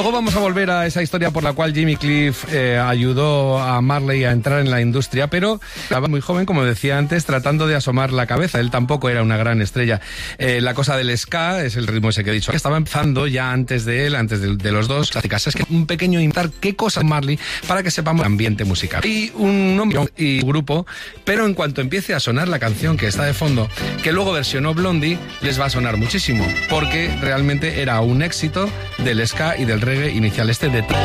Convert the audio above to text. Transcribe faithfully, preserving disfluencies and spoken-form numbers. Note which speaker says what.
Speaker 1: Luego vamos a volver a esa historia por la cual Jimmy Cliff eh, ayudó a Marley a entrar en la industria, pero estaba muy joven, como decía antes, tratando de asomar la cabeza. Él tampoco era una gran estrella. Eh, la cosa del ska, es el ritmo ese que he dicho, que estaba empezando ya antes de él, antes de, de los dos clásicas. Es que un pequeño imitar qué cosas Marley para que sepamos el ambiente musical. Y un nombre y grupo, pero en cuanto empiece a sonar la canción que está de fondo, que luego versionó Blondie, les va a sonar muchísimo, porque realmente era un éxito del ska y del reggae inicial este de